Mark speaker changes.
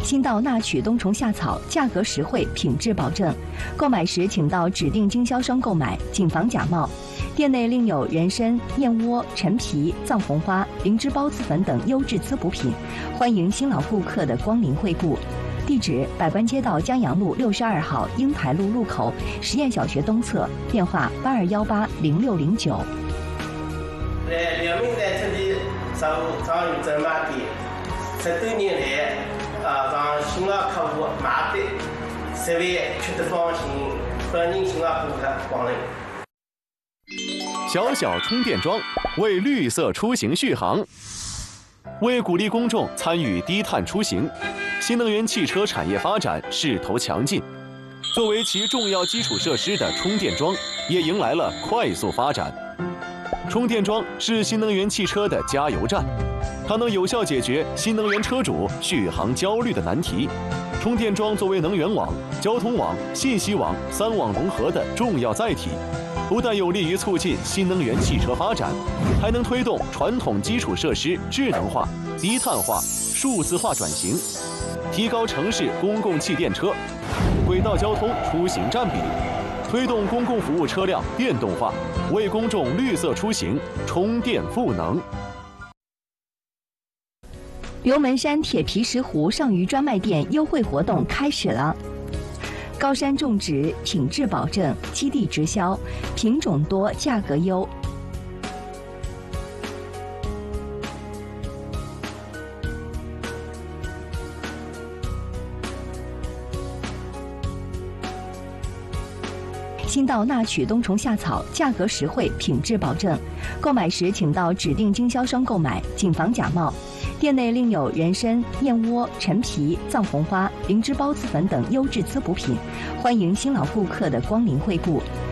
Speaker 1: 新到纳曲冬虫夏草，价格实惠，品质保证。购买时请到指定经销商购买，谨防假冒。店内另有人参、燕窝、陈皮、藏红花、灵芝孢子粉等优质滋补品，欢迎新老顾客的光临惠顾。地址：百官街道江阳路62号英台路路口实验小学东侧，电话82180609。
Speaker 2: 在两名在这里商务张宇珍买店，10多年来，让新老客户买对，10万吃得放心，欢迎新老顾客光临。
Speaker 3: 小小充电桩为绿色出行续航。为鼓励公众参与低碳出行，新能源汽车产业发展势头强劲。作为其重要基础设施的充电桩，也迎来了快速发展。充电桩是新能源汽车的加油站，它能有效解决新能源车主续航焦虑的难题。充电桩作为能源网、交通网、信息网3网融合的重要载体，不但有利于促进新能源汽车发展，还能推动传统基础设施智能化、低碳化、数字化转型，提高城市公共汽电车、轨道交通出行占比，推动公共服务车辆电动化，为公众绿色出行充电赋能。
Speaker 1: 刘门山铁皮石斛上虞专卖店优惠活动开始了。高山种植，品质保证，基地直销，品种多，价格优。新到纳曲冬虫夏草，价格实惠，品质保证。购买时请到指定经销商购买，谨防假冒。店内另有人参、燕窝、陈皮、藏红花、灵芝孢子粉等优质滋补品，欢迎新老顾客的光临惠顾。